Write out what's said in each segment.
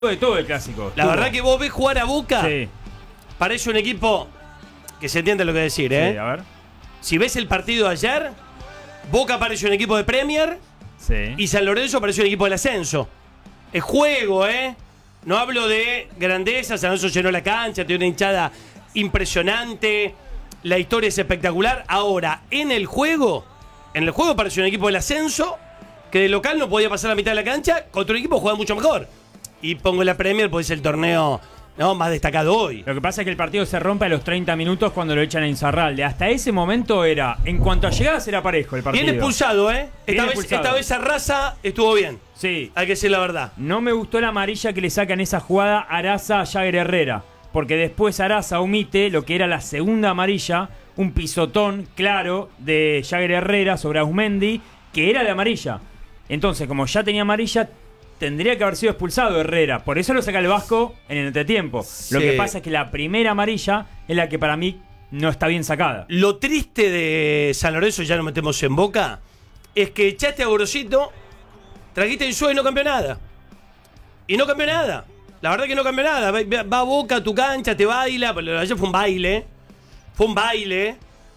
de todo el clásico. La verdad que vos ves jugar a Boca, Sí, parece un equipo que se entiende lo que decir, ¿eh? sí, a ver. Si ves el partido de ayer, Boca parece un equipo de Premier Sí. y San Lorenzo parece un equipo del ascenso. Es juego, ¿eh? No hablo de grandeza, San Lorenzo llenó la cancha, tiene una hinchada impresionante, la historia es espectacular. Ahora, en el juego parece un equipo del ascenso que de local no podía pasar la mitad de la cancha, contra un equipo que juega mucho mejor. Y pongo la Premier porque es el torneo más destacado hoy. Lo que pasa es que el partido se rompe a los 30 minutos cuando lo echan a Insaurralde. Hasta ese momento era, en cuanto a llegadas, era parejo el partido. Bien expulsado, ¿eh? Bien expulsado. Esta vez Arraza estuvo bien. Sí. Hay que decir la verdad. No me gustó la amarilla que le sacan esa jugada a Araza a Jagger Herrera. Porque después Araza omite lo que era la segunda amarilla, un pisotón claro de Jagger Herrera sobre Ausmendi, que era de amarilla. Entonces, como ya tenía amarilla, tendría que haber sido expulsado Herrera. Por eso lo saca el Vasco en el entretiempo. Sí. Lo que pasa es que la primera amarilla es la que para mí no está bien sacada. Lo triste de San Lorenzo, ya nos metemos en Boca, es que echaste a Gorosito, trajiste a Insúa y no cambió nada. Y no cambió nada. La verdad que no cambió nada. Va a Boca a tu cancha, te baila. Pero ayer fue un baile. Fue un baile.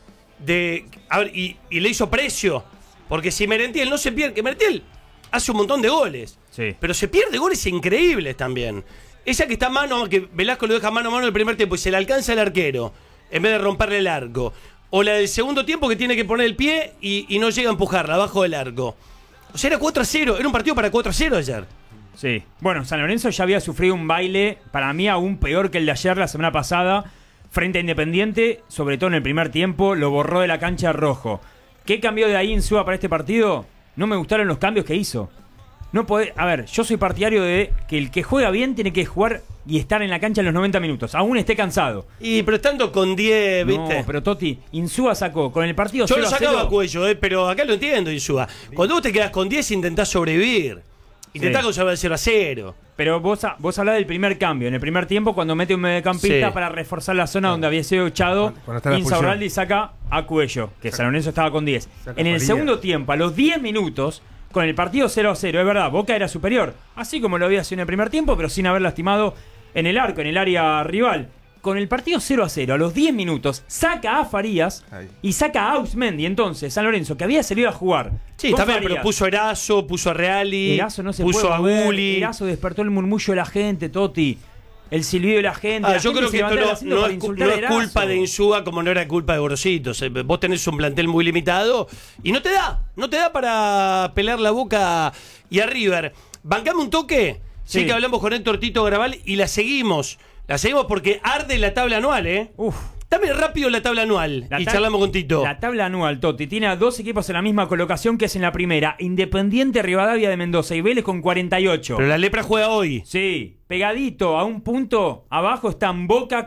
A ver, y le hizo precio. Porque si Merentiel no se pierde, que Merentiel hace un montón de goles. Sí. Pero se pierde goles increíbles también. Esa que está mano, que Velasco lo deja mano a mano en el primer tiempo y se le alcanza el arquero, en vez de romperle el arco. O la del segundo tiempo que tiene que poner el pie y no llega a empujarla abajo del arco. O sea, era 4-0. Era un partido para 4-0 ayer. Sí. Bueno, San Lorenzo ya había sufrido un baile, para mí aún peor que el de ayer, la semana pasada, frente a Independiente, sobre todo en el primer tiempo, lo borró de la cancha Rojo. ¿Qué cambió de ahí Insúa para este partido? No me gustaron los cambios que hizo. No podés, a ver, yo soy partidario de que el que juega bien tiene que jugar y estar en la cancha en los 90 minutos, aún esté cansado. Y pero estando con 10, ¿viste? No, pero Toti, Insúa sacó con el partido Yo 0-0. lo sacaba a Cuello, pero acá lo entiendo, Insúa. Cuando vos te quedás con 10 intentás sobrevivir. Intentás Sí. conservar el 0-0. Pero vos hablás del primer cambio. En el primer tiempo, cuando mete un mediocampista Sí. para reforzar la zona donde había sido echado, Cuando está la Insaurralde saca a Cuello, que San Lorenzo estaba con 10. Saca En el Faría. segundo tiempo, a los 10 minutos, con el partido 0-0, es verdad, Boca era superior, así como lo había sido en el primer tiempo, pero sin haber lastimado en el arco, en el área rival. Con el partido 0-0, a los 10 minutos, saca a Farías Ahí. y saca a Ausmendi. Entonces, San Lorenzo, que había salido a jugar. Sí, con también, Farías. pero puso a Erazo, puso a Reali, Erazo no se puso puede a mover. Guli. Erazo despertó el murmullo de la gente, Toti. El silbido de la gente. La Yo gente creo se que esto levantaba no, del asiento no para es, insultar no a es Erazo. culpa de Insúa como no era culpa de Gorosito. Vos tenés un plantel muy limitado y no te da para pelar la boca y a River. Bancame un toque, sí, que hablamos con Héctor Tito Garabal y la seguimos. La seguimos porque arde la tabla anual, ¿eh? Uf. Dame rápido la tabla anual y charlamos con Tito. La tabla anual, Toti, tiene a dos equipos en la misma colocación que es en la primera. Independiente Rivadavia de Mendoza y Vélez con 48. Pero la Lepra juega hoy. Sí, pegadito a un punto. Abajo están Boca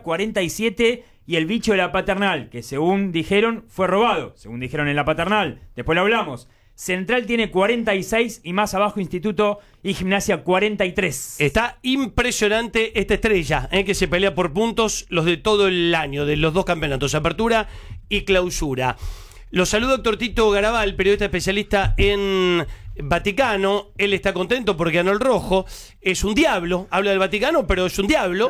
47 y el bicho de la Paternal, que según dijeron fue robado. Según dijeron en la Paternal. Después lo hablamos. Central tiene 46 y más abajo Instituto y Gimnasia 43. Está impresionante esta estrella, que se pelea por puntos los de todo el año, de los dos campeonatos, apertura y clausura. Los saludo Héctor Tito Garabal, periodista especialista en Vaticano. Él está contento porque ganó el rojo. Es un diablo, habla del Vaticano, pero es un diablo.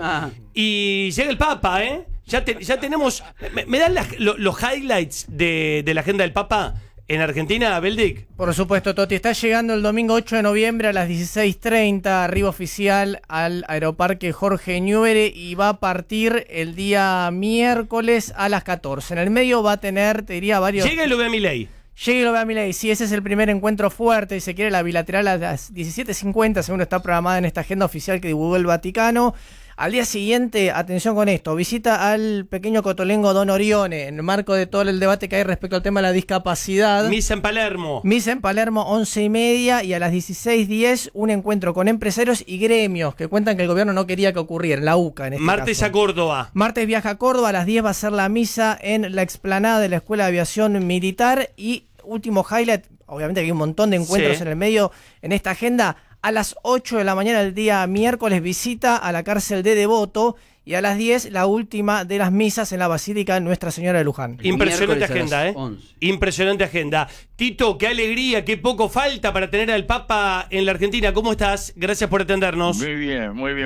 Y llega el Papa, Ya tenemos... ¿Me dan los highlights de la agenda del Papa en Argentina, Beldic? Por supuesto, Toti. Está llegando el domingo 8 de noviembre a las 16:30, arribo oficial al Aeroparque Jorge Newbery y va a partir el día miércoles a las 14. En el medio va a tener, te diría, varios... Llega y lo ve a Milei. Llegue y lo vea Milei. Sí, ese es el primer encuentro fuerte. Y se quiere la bilateral a las 17:50, según está programada en esta agenda oficial que divulgó el Vaticano. Al día siguiente, atención con esto, visita al pequeño cotolengo Don Orione, en el marco de todo el debate que hay respecto al tema de la discapacidad. Misa en Palermo. Misa en Palermo, 11:30, y a las 16:10 un encuentro con empresarios y gremios que cuentan que el gobierno no quería que ocurriera, en la UCA en este Martes caso. a Córdoba. Martes viaja a Córdoba, a las 10 va a ser la misa en la explanada de la Escuela de Aviación Militar. Y último highlight, obviamente que hay un montón de encuentros Sí. en el medio en esta agenda. A las 8 de la mañana del día miércoles, visita a la cárcel de Devoto. Y a las 10, la última de las misas en la Basílica Nuestra Señora de Luján. Impresionante Miércoles a agenda, las ¿eh? 11. Impresionante agenda. Tito, qué alegría, qué poco falta para tener al Papa en la Argentina. ¿Cómo estás? Gracias por atendernos. Muy bien, muy bien.